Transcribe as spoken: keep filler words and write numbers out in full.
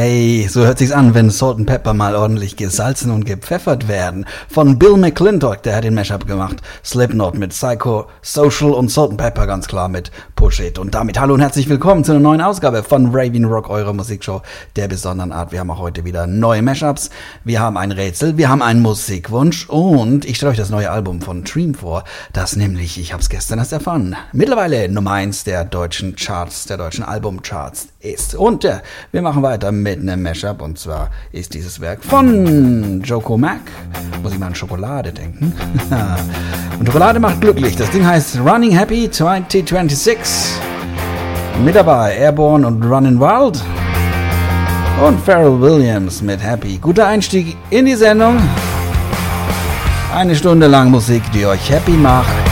Hey, so hört sich's an, wenn Salt and Pepper mal ordentlich gesalzen und gepfeffert werden. Von Bill McClintock, der hat den Mashup gemacht. Slipknot mit Psycho, Social und Salt and Pepper ganz klar mit Push It. Und damit hallo und herzlich willkommen zu einer neuen Ausgabe von Raving Rock, eure Musikshow der besonderen Art. Wir haben auch heute wieder neue Mashups, wir haben ein Rätsel, wir haben einen Musikwunsch und ich stelle euch das neue Album von Dream vor, das nämlich, ich habe es gestern erst erfahren, mittlerweile Nummer eins der deutschen Charts, der deutschen Albumcharts ist. Und äh, wir machen weiter mit einem Mashup und zwar ist dieses Werk von Joko Mac. Muss ich mal an Schokolade denken. Und Schokolade macht glücklich. Das Ding heißt Running Happy zwanzig sechsundzwanzig. Mit dabei Airborne und Running Wild. Und Pharrell Williams mit Happy. Guter Einstieg in die Sendung. Eine Stunde lang Musik, die euch happy macht.